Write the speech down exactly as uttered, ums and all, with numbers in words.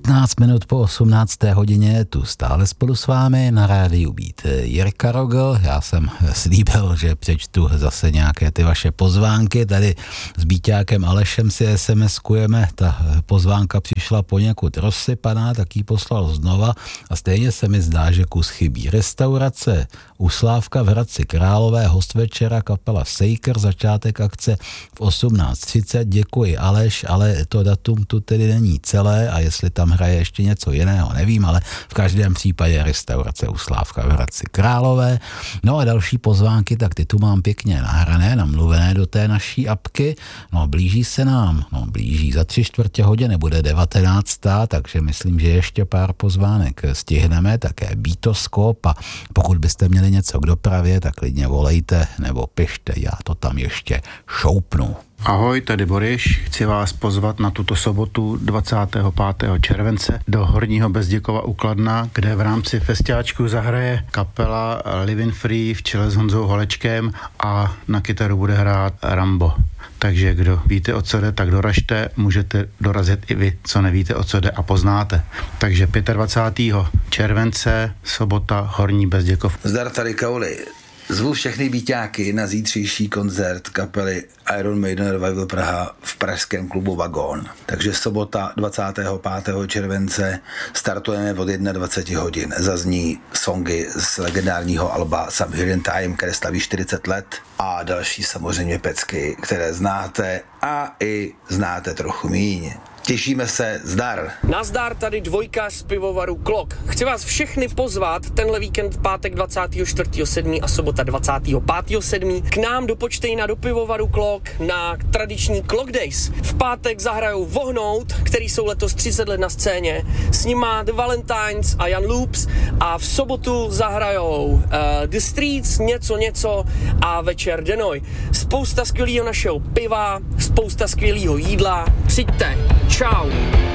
patnáct minut po osmnácté hodině, tu stále spolu s vámi na rádiu Beat Jirka Rogl. Já jsem slíbil, že přečtu zase nějaké ty vaše pozvánky. Tady s Bíťákem Alešem si SMSkujeme, ta pozvánka přišla poněkud rozsypaná, tak ji poslal znova a stejně se mi zdá, že kus chybí. Restaurace u Slávka v Hradci Králové, host večera kapela Sejker, začátek akce v osmnáct třicet. Děkuji Aleš, ale to datum tu tedy není celé a jestli tam hraje ještě něco jiného, nevím, ale v každém případě restaurace u Slávka v Hradci Králové. No a další pozvánky, tak ty tu mám pěkně nahrané, namluvené do té naší apky. No blíží se nám, no blíží za tři čtvrtě hodiny, bude devatenáctá, takže myslím, že ještě pár pozvánek stihneme, také Beatoskop a pokud byste měli něco k dopravě, tak klidně volejte nebo pište, já to tam ještě šoupnu. Ahoj, tady Boris, chci vás pozvat na tuto sobotu dvacátého pátého července do Horního Bezděkova u Kladna, kde v rámci festiáčku zahraje kapela Living Free v čele s Honzou Holečkem a na kytaru bude hrát Rambo. Takže kdo víte, o co jde, tak doražte, můžete dorazit i vy, co nevíte, o co jde a poznáte. Takže dvacátého pátého července, sobota, Horní Bezděkov. Zdar, tady Kauli. Zvu všechny Bíťáky na zítřejší koncert kapely Iron Maiden Revival Praha v pražském klubu Vagón. Takže sobota dvacátého pátého července startujeme od dvacet jedna hodin. Zazní songy z legendárního alba Some Hidden Time, které slaví čtyřicet let a další samozřejmě pecky, které znáte a i znáte trochu míň. Těšíme se, zdar. Nazdar, tady dvojka z pivovaru Klok. Chci vás všechny pozvat tenhle víkend v pátek dvacátého čtvrtého sedmého a sobota dvacátého pátého sedmého k nám do Počtejna do pivovaru Klok na tradiční Klok Days. V pátek zahrajou Vohnout, který jsou letos třicet let na scéně, s nima The Valentines a Jan Loops a v sobotu zahrajou uh, The Streets, něco něco a večer Denoj. Spousta skvělého našeho piva, spousta skvělého jídla. Přijďte. Čau.